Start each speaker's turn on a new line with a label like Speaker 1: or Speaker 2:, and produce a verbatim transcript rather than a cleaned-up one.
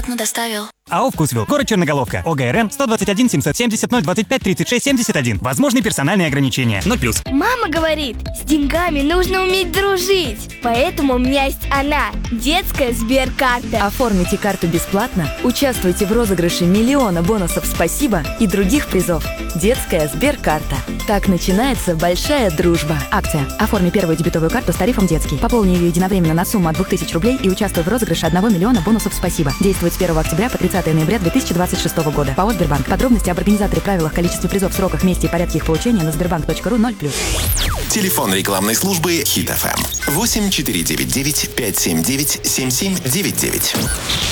Speaker 1: бесплатно доставил.
Speaker 2: АО «Вкусвилл». Город Черноголовка. ОГРН сто двадцать один семьсот семьдесят ноль двадцать пять тридцать шесть семьдесят один. Возможны персональные ограничения. ноль плюс.
Speaker 3: Мама говорит, с деньгами нужно уметь дружить. Поэтому у меня есть она, детская Сберкарта.
Speaker 4: Оформите карту бесплатно, участвуйте в розыгрыше миллиона бонусов «Спасибо» и других призов. Детская Сберкарта. Так начинается большая дружба. Акция. Оформи первую дебетовую карту с тарифом «Детский». Пополни ее единовременно на сумму от двух тысяч рублей и участвуй в розыгрыше одного миллиона бонусов «Спасибо». Действует с первого октября по тридцатое ноября две тысячи двадцать шестого года. ПАО «Сбербанк». Подробности об организаторе, правилах, количестве призов, сроках, месте и порядке их получения на сбербанк точка ру ноль плюс.
Speaker 5: Телефон рекламной службы Хит эф эм восемь четыре девять девять пять семь девять семь семь девять девять.